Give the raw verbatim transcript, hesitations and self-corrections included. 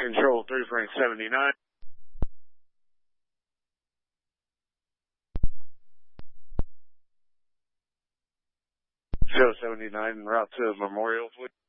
Control three, Frank seventy-nine. Show seventy-nine en route to Memorial, please.